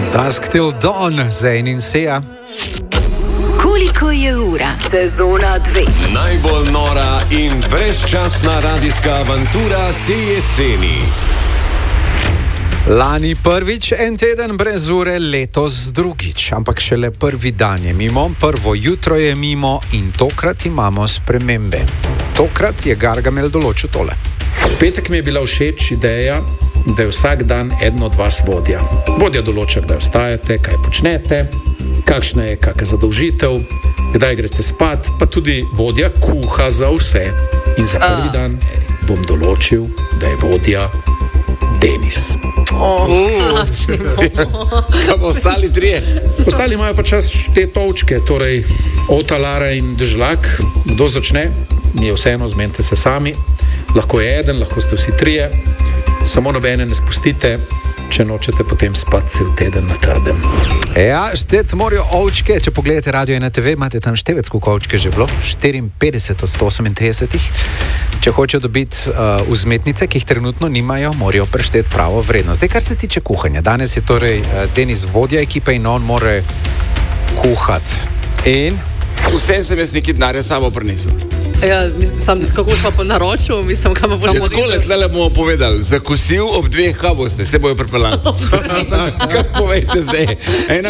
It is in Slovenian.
Dusk till dawn, Zayn in Sia. Koliko je ura? Sezona 2. Najbolj nora in brezčasna radijska avantura te jeseni. Lani prvič en teden brez ure, letos drugič. Ampak šele prvi dan je mimo, prvo jutro je mimo in tokrat imamo spremembe. Tokrat je Gargamel določil tole. V petek mi je bila všeč ideja, da je vsak dan eden od vas vodja. Vodja določa, kdaj vstajate, kaj počnete, kakšna je kakšna zadolžitev, kdaj greste spat, pa tudi vodja kuha za vse. In za prvi dan bom določil, da je vodja Denis. Kaj pa ostali trije? Ostali imajo pa čas te točke, torej Ota, Lara in Dežlak. Kdo začne? Mi je vseeno, zmenite se sami. Lahko je eden, lahko ste vsi trije. Samo nobene ne spustite, če nočete potem spati cel teden na trdem. Ja, štet morajo ovčke. Če pogledate radio na TV, imate tam števec, koliko ovčke že bilo? 54 od 138. Če hočejo dobiti vzmetnice, ki jih trenutno nimajo, morajo prešteti pravo vrednost. Zdaj, kar se tiče kuhanja. Danes je torej Denis vodja ekipe in on mora kuhati. In? Vsem sem jaz neki denarja samo prinesel. Ja, kako smo pa naročil, kam bomo naredili. Tako letle bomo povedali, zakusil ob 2, kaj boste, se bojo pripeljali. Kaj povejte zdaj?